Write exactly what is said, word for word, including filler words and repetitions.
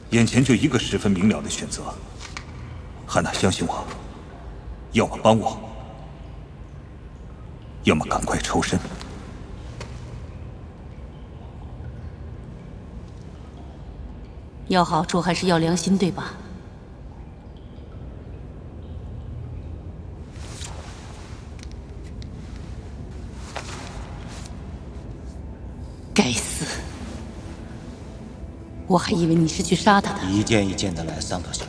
眼前就一个十分明了的选择：汉娜，相信我，要么帮我，要么赶快抽身。 要好处还是要良心，对吧？该死！我还以为你是去杀他的。 一件一件的来，桑德小